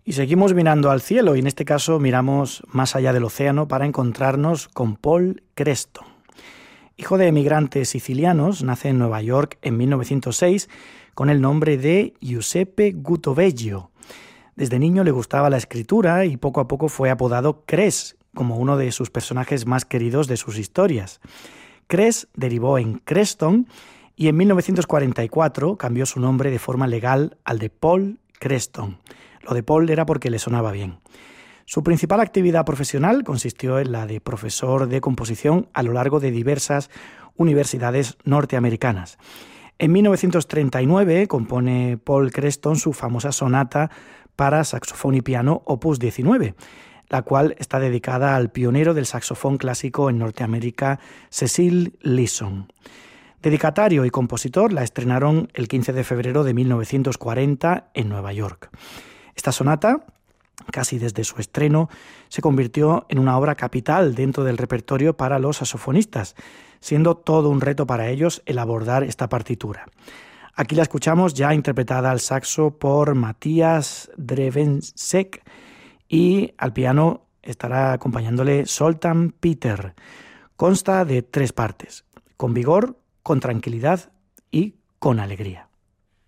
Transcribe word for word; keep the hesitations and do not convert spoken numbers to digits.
Y seguimos mirando al cielo, y en este caso miramos más allá del océano para encontrarnos con Paul Creston. Hijo de emigrantes sicilianos, nace en Nueva York en mil novecientos seis con el nombre de Giuseppe Gutoveggio. Desde niño le gustaba la escritura y poco a poco fue apodado Cres, como uno de sus personajes más queridos de sus historias. Cres derivó en Creston y en mil novecientos cuarenta y cuatro cambió su nombre de forma legal al de Paul Creston. Lo de Paul era porque le sonaba bien. Su principal actividad profesional consistió en la de profesor de composición a lo largo de diversas universidades norteamericanas. En mil novecientos treinta y nueve compone Paul Creston su famosa sonata para saxofón y piano opus diecinueve, la cual está dedicada al pionero del saxofón clásico en Norteamérica, Cecil Leeson. Dedicatario y compositor la estrenaron el quince de febrero de mil novecientos cuarenta en Nueva York. Esta sonata, casi desde su estreno, se convirtió en una obra capital dentro del repertorio para los saxofonistas, siendo todo un reto para ellos el abordar esta partitura. Aquí la escuchamos ya interpretada al saxo por Matías Drevenček y al piano estará acompañándole Zoltán Péter. Consta de tres partes: con vigor, con tranquilidad y con alegría.